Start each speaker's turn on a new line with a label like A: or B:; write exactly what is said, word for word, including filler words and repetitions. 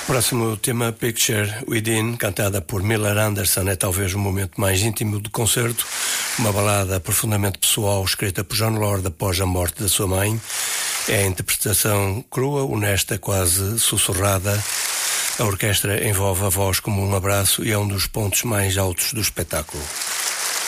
A: Próximo tema, Picture Within, cantada por Miller Anderson, é talvez o momento mais íntimo do concerto. Uma balada profundamente pessoal escrita por Jon Lord após a morte da sua mãe. É a interpretação crua, honesta, quase sussurrada. A orquestra envolve a voz como um abraço e é um dos pontos mais altos do espetáculo.